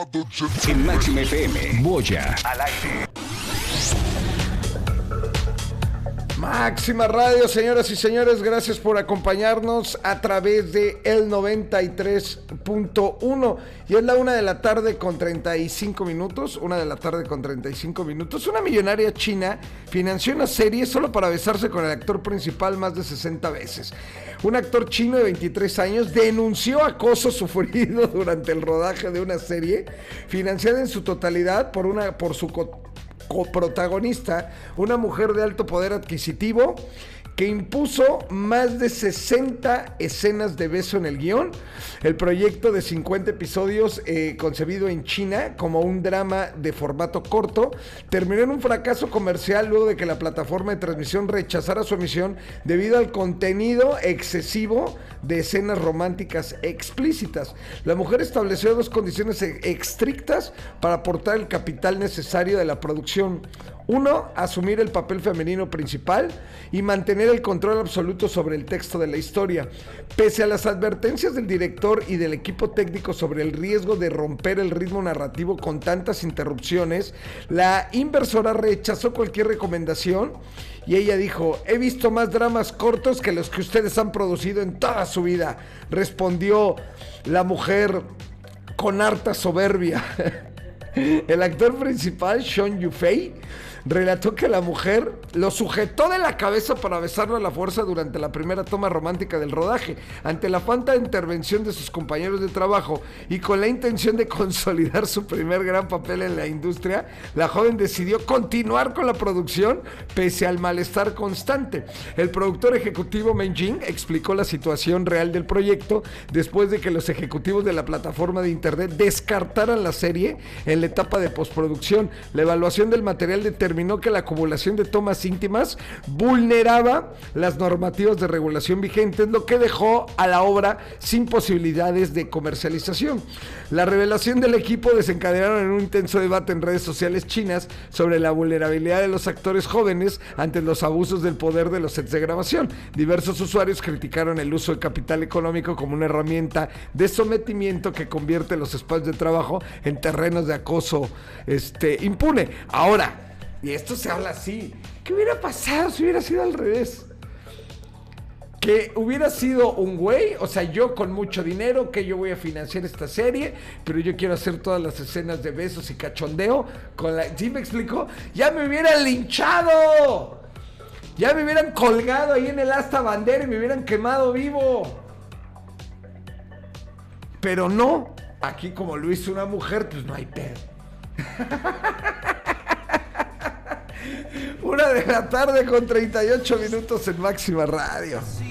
En Máxima FM, Boya al aire. Máxima Radio, señoras y señores, gracias por acompañarnos a través de el 93.1 y es la 1:35 p.m. Una millonaria china financió una serie solo para besarse con el actor principal más de 60 veces. Un actor chino de 23 años denunció acoso sufrido durante el rodaje de una serie financiada en su totalidad por su coprotagonista, una mujer de alto poder adquisitivo que impuso más de 60 escenas de beso en el guión. El proyecto de 50 episodios concebido en China como un drama de formato corto terminó en un fracaso comercial luego de que la plataforma de transmisión rechazara su emisión debido al contenido excesivo de escenas románticas explícitas. La mujer estableció dos condiciones estrictas para aportar el capital necesario de la producción. Uno, asumir el papel femenino principal y mantener el control absoluto sobre el texto de la historia. Pese a las advertencias del director y del equipo técnico sobre el riesgo de romper el ritmo narrativo con tantas interrupciones, la inversora rechazó cualquier recomendación y ella dijo: he visto más dramas cortos que los que ustedes han producido en toda su vida, respondió la mujer con harta soberbia. El actor principal, Sean Yufei, relató que la mujer lo sujetó de la cabeza para besarlo a la fuerza durante la primera toma romántica del rodaje. Ante la falta de intervención de sus compañeros de trabajo y con la intención de consolidar su primer gran papel en la industria, la joven decidió continuar con la producción pese al malestar constante. El productor ejecutivo Meng Jing explicó la situación real del proyecto después de que los ejecutivos de la plataforma de internet descartaran la serie en la etapa de postproducción. La evaluación del material determinó que la acumulación de tomas íntimas vulneraba las normativas de regulación vigentes, lo que dejó a la obra sin posibilidades de comercialización. La revelación del equipo desencadenaron en un intenso debate en redes sociales chinas sobre la vulnerabilidad de los actores jóvenes ante los abusos del poder de los sets de grabación. Diversos usuarios criticaron el uso del capital económico como una herramienta de sometimiento que convierte los espacios de trabajo en terrenos de acoso impune. Ahora, y esto se habla así, ¿qué hubiera pasado si hubiera sido al revés? Que hubiera sido un güey, o sea, yo con mucho dinero, que yo voy a financiar esta serie, pero yo quiero hacer todas las escenas de besos y cachondeo con la... ¿Sí me explico? ¡Ya me hubieran linchado! ¡Ya me hubieran colgado ahí en el asta bandera y me hubieran quemado vivo! Pero no, aquí como lo hizo una mujer, pues no hay pedo. 1:38 p.m. en Máxima Radio.